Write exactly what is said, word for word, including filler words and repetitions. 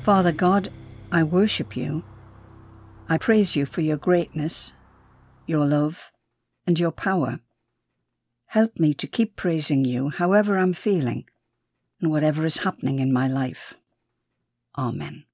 Father God, I worship you. I praise you for your greatness, your love, and your power. Help me to keep praising you however I'm feeling and whatever is happening in my life. Amen.